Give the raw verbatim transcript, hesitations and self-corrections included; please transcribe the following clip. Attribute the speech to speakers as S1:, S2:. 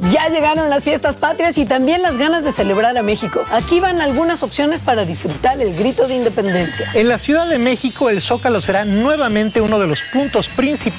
S1: Ya llegaron las fiestas patrias y también las ganas de celebrar a México. Aquí van algunas opciones para disfrutar el grito de independencia.
S2: En la Ciudad de México, el Zócalo será nuevamente uno de los puntos principales